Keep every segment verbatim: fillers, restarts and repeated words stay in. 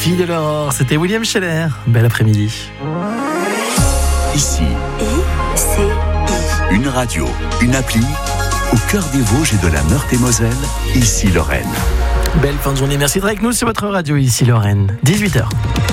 Fille de l'aurore, c'était William Scheller. Bel après-midi. Ici, I C I. une radio, une appli, au cœur des Vosges et de la Meurthe-et-Moselle, ici Lorraine. Belle fin de journée, merci d'être avec nous sur votre radio, ici Lorraine, dix-huit heures.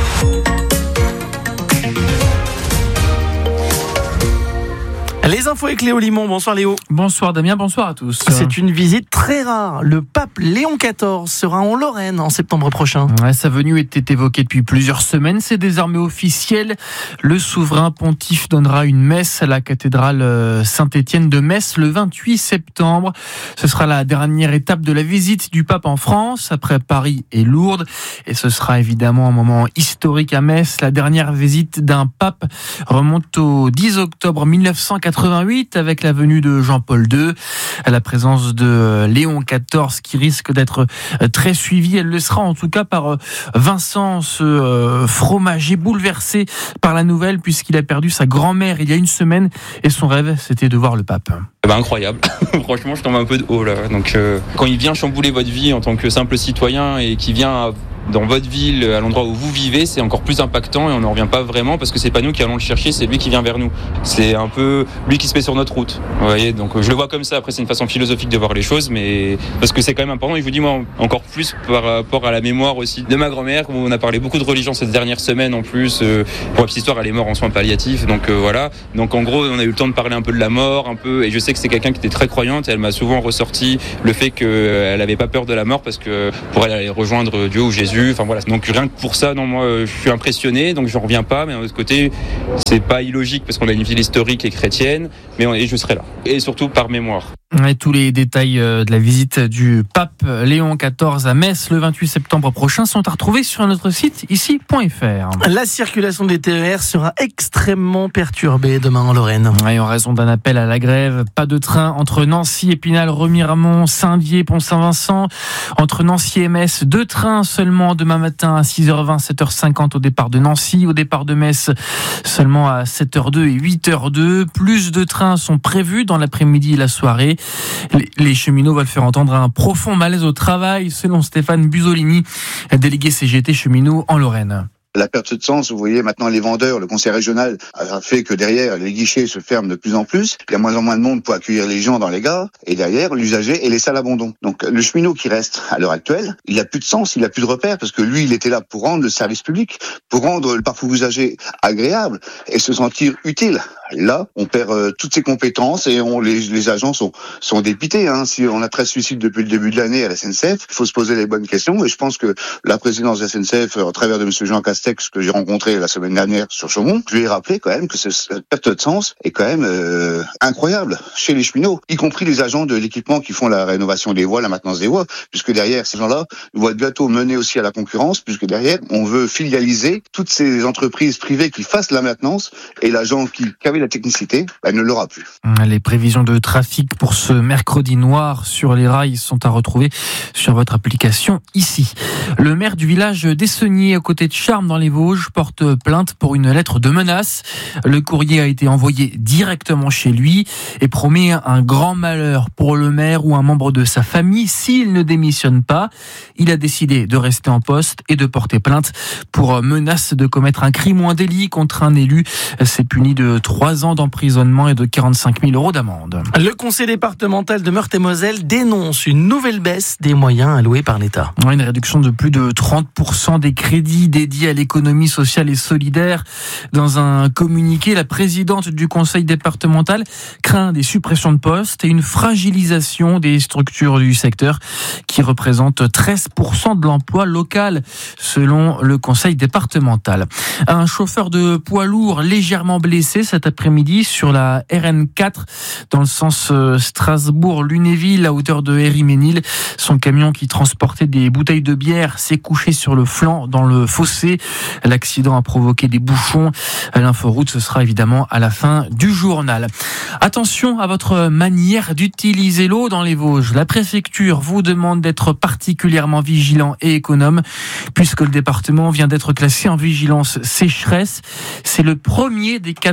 Les infos avec Léo Limon. Bonsoir Léo. Bonsoir Damien, bonsoir à tous. C'est une visite très rare. Le pape Léon quatorze sera en Lorraine en septembre prochain. Ouais, sa venue était évoquée depuis plusieurs semaines. C'est désormais officiel. Le souverain pontife donnera une messe à la cathédrale Saint-Étienne de Metz le vingt-huit septembre. Ce sera la dernière étape de la visite du pape en France, après Paris et Lourdes. Et ce sera évidemment un moment historique à Metz. La dernière visite d'un pape remonte au dix octobre mille neuf cent quatre-vingt-huit avec la venue de Jean-Paul deux, à la présence de Léon quatorze qui risque d'être très suivie. Elle le sera en tout cas par Vincent, ce fromager bouleversé par la nouvelle puisqu'il a perdu sa grand-mère il y a une semaine et son rêve c'était de voir le pape. Bah incroyable, franchement je tombe un peu de haut là. Donc euh, quand il vient chambouler votre vie en tant que simple citoyen et qui vient dans votre ville, à l'endroit où vous vivez, c'est encore plus impactant et on n'en revient pas vraiment parce que c'est pas nous qui allons le chercher, c'est lui qui vient vers nous. C'est un peu lui qui se met sur notre route. Vous voyez, donc je le vois comme ça. Après c'est une façon philosophique de voir les choses, mais parce que c'est quand même important. Et je vous dis moi encore plus par rapport à la mémoire aussi de ma grand-mère. On a parlé beaucoup de religion cette dernière semaine en plus. Euh, pour la petite histoire, elle est morte en soins palliatifs, donc euh, voilà. Donc en gros, on a eu le temps de parler un peu de la mort, un peu. Et je sais que c'est quelqu'un qui était très croyante. Et elle m'a souvent ressorti le fait qu'elle avait pas peur de la mort parce que pour elle aller rejoindre Dieu ou Jésus. Enfin voilà, donc rien que pour ça, non, moi je suis impressionné, donc je reviens pas, mais d'un autre côté, c'est pas illogique parce qu'on a une ville historique et chrétienne, mais on, et je serai là, et surtout par mémoire. Et tous les détails de la visite du pape Léon quatorze à Metz le vingt-huit septembre prochain sont à retrouver sur notre site ici point f r. La circulation des T E R sera extrêmement perturbée demain en Lorraine. Et en raison d'un appel à la grève, pas de train entre Nancy, Épinal, Remiremont, Saint-Dié, Pont-Saint-Vincent. Entre Nancy et Metz, deux trains seulement demain matin à six heures vingt, sept heures cinquante au départ de Nancy. Au départ de Metz, seulement à sept heures deux et huit heures deux. Plus de trains sont prévus dans l'après-midi et la soirée. Les cheminots veulent faire entendre un profond malaise au travail, selon Stéphane Busolini, délégué C G T cheminots en Lorraine. La perte de sens, vous voyez, maintenant les vendeurs, le conseil régional a fait que derrière, les guichets se ferment de plus en plus. Il y a moins en moins de monde pour accueillir les gens dans les gares. Et derrière, l'usager est laissé à l'abandon. Donc le cheminot qui reste à l'heure actuelle, il n'a plus de sens, il n'a plus de repère, parce que lui, il était là pour rendre le service public, pour rendre le parcours usager agréable et se sentir utile. Là, on perd euh, toutes ses compétences et on, les, les agents sont, sont dépités. Hein. Si on a treize suicides depuis le début de l'année à la S N C F, il faut se poser les bonnes questions. Et je pense que la présidence de la S N C F, à travers de M. Jean Castex, que j'ai rencontré la semaine dernière sur Chaumont, je lui ai rappelé quand même que cette perte de sens est quand même euh, incroyable chez les cheminots, y compris les agents de l'équipement qui font la rénovation des voies, la maintenance des voies, puisque derrière, ces gens-là vont être bientôt menés aussi à la concurrence, puisque derrière, on veut filialiser toutes ces entreprises privées qui fassent la maintenance et l'agent qui, qui avait la technicité, elle ne l'aura plus. Les prévisions de trafic pour ce mercredi noir sur les rails sont à retrouver sur votre application ici. Le maire du village d'Essenier, à côté de Charmes dans les Vosges, porte plainte pour une lettre de menace. Le courrier a été envoyé directement chez lui et promet un grand malheur pour le maire ou un membre de sa famille s'il ne démissionne pas. Il a décidé de rester en poste et de porter plainte pour menace de commettre un crime ou un délit contre un élu. C'est puni de trois ans d'emprisonnement et de quarante-cinq mille euros d'amende. Le conseil départemental de Meurthe-et-Moselle dénonce une nouvelle baisse des moyens alloués par l'État. Une réduction de plus de trente pour cent des crédits dédiés à l'économie sociale et solidaire. Dans un communiqué, la présidente du conseil départemental craint des suppressions de postes et une fragilisation des structures du secteur qui représentent treize pour cent de l'emploi local, selon le conseil départemental. Un chauffeur de poids lourd légèrement blessé cet après-midi sur la R N quatre dans le sens Strasbourg-Lunéville à hauteur de Héry-Ménil. Son camion qui transportait des bouteilles de bière s'est couché sur le flanc dans le fossé. L'accident a provoqué des bouchons. L'inforoute, ce sera évidemment à la fin du journal. Attention à votre manière d'utiliser l'eau dans les Vosges. La préfecture vous demande d'être particulièrement vigilant et économe puisque le département vient d'être classé en vigilance sécheresse. C'est le premier des quatre niveaux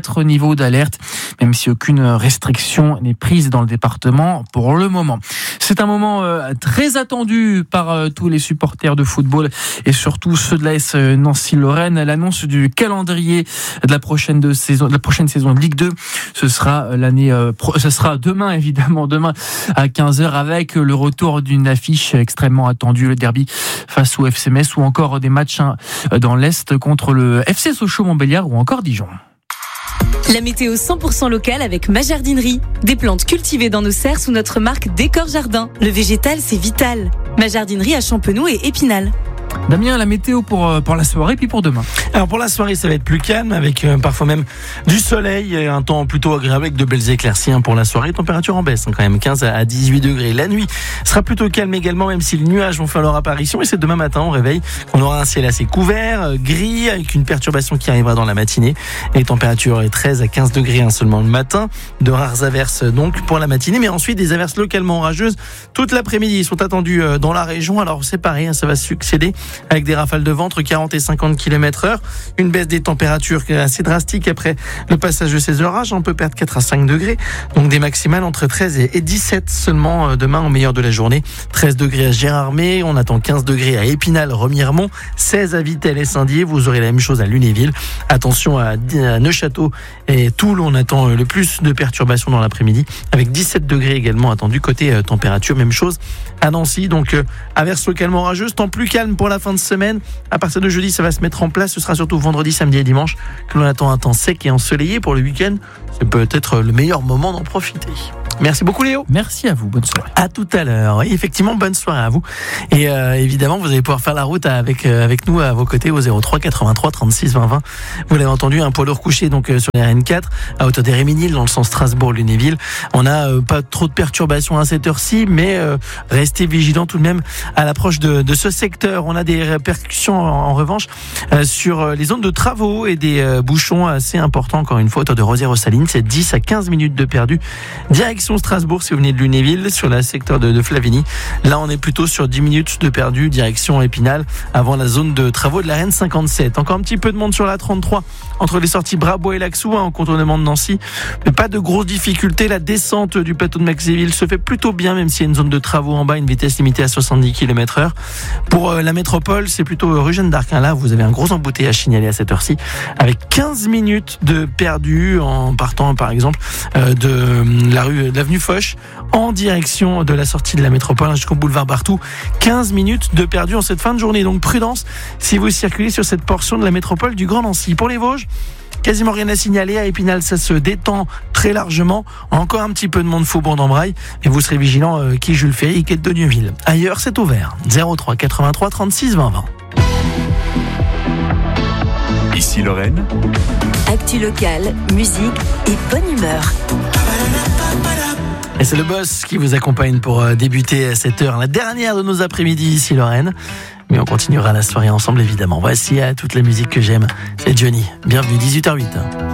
niveau d'alerte, même si aucune restriction n'est prise dans le département pour le moment. C'est un moment euh, très attendu par euh, tous les supporters de football et surtout ceux de l'A S Nancy-Lorraine. L'annonce du calendrier de la prochaine de saison, de la prochaine saison de Ligue deux, ce sera l'année, euh, pro, ce sera demain évidemment, demain à quinze heures avec le retour d'une affiche extrêmement attendue, le derby face au F C Metz ou encore des matchs hein, dans l'Est contre le F C Sochaux-Montbéliard ou encore Dijon. La météo cent pour cent locale avec Ma Jardinerie. Des plantes cultivées dans nos serres sous notre marque Décor Jardin. Le végétal, c'est vital. Ma Jardinerie à Champenoux et Épinal. Damien, la météo pour, pour la soirée puis pour demain. Alors pour la soirée, ça va être plus calme avec euh, parfois même du soleil et un temps plutôt agréable avec de belles éclaircies hein, pour la soirée. Température en baisse hein, quand même, quinze à dix-huit degrés. La nuit sera plutôt calme également, même si les nuages vont faire leur apparition. Et c'est demain matin, on réveille, on aura un ciel assez couvert, euh, gris, avec une perturbation qui arrivera dans la matinée. Les températures est treize à quinze degrés hein, seulement le matin. De rares averses donc pour la matinée, mais ensuite des averses localement orageuses toute l'après-midi sont attendues euh, dans la région. Alors c'est pareil, hein, ça va succéder avec des rafales de vent entre quarante et cinquante kilomètres heure. Une baisse des températures assez drastique après le passage de ces orages. On peut perdre quatre à cinq degrés. Donc des maximales entre treize et dix-sept seulement demain au meilleur de la journée. treize degrés à Gérardmer. On attend quinze degrés à Épinal, Remiremont. seize à Vittel et Saint-Dié. Vous aurez la même chose à Lunéville. Attention à Neufchâteau et Toul. On attend le plus de perturbations dans l'après-midi avec dix-sept degrés également attendus côté température. Même chose à Nancy. Donc averse localement orageuse. Temps plus calme pour la fin de semaine. À partir de jeudi, ça va se mettre en place. Ce sera surtout vendredi, samedi et dimanche que l'on attend un temps sec et ensoleillé pour le week-end. C'est peut-être le meilleur moment d'en profiter. Merci beaucoup Léo. Merci à vous, bonne soirée. À tout à l'heure. Oui, effectivement, bonne soirée à vous. Et euh, évidemment, vous allez pouvoir faire la route avec euh, avec nous à vos côtés au zéro trois quatre-vingt-trois trente-six vingt vingt. Vous l'avez entendu, un poids lourd couché donc euh, sur les R N quatre à hauteur des Réménil dans le sens Strasbourg-Lunéville. On n'a euh, pas trop de perturbations à cette heure-ci, mais euh, restez vigilants tout de même à l'approche de, de ce secteur. On a des répercussions en, en revanche euh, sur les zones de travaux et des euh, bouchons assez importants. Encore une fois, hauteur de Rosières-aux-Salines, c'est dix à quinze minutes de perdu. Direction Strasbourg si vous venez de Lunéville, sur le secteur de, de Flavigny. Là, on est plutôt sur dix minutes de perdu, direction Épinal, avant la zone de travaux de la R N cinquante-sept. Encore un petit peu de monde sur la trente-trois, entre les sorties Brabois et Laxou, hein, en contournement de Nancy. Mais pas de grosses difficultés. La descente du plateau de Maxéville se fait plutôt bien, même s'il y a une zone de travaux en bas, une vitesse limitée à soixante-dix kilomètres heure. Pour euh, la métropole, c'est plutôt rue Jeanne d'Arc. Hein. Là, vous avez un gros embouteillage signalé à cette heure-ci, avec quinze minutes de perdu en partant, par exemple, euh, de la rue, de l'avenue Foch, en direction de la sortie de la métropole jusqu'au boulevard Barthou. quinze minutes de perdu en cette fin de journée. Donc prudence si vous circulez sur cette portion de la métropole du Grand Nancy. Pour les Vosges, quasiment rien à signaler. À Épinal, ça se détend très largement. Encore un petit peu de monde faubourg d'Ambrail. Et vous serez vigilant euh, qui Jules Ferry, quai de Nieuville. Ailleurs, c'est ouvert. zéro trois quatre-vingt-trois trente-six vingt vingt. Ici Lorraine. Actu locale, musique et bonne humeur. Et c'est le boss qui vous accompagne pour débuter à cette heure, la dernière de nos après-midi ici Lorraine. Mais on continuera la soirée ensemble évidemment. Voici à toute la musique que j'aime, c'est Johnny. Bienvenue, dix-huit heures zéro huit.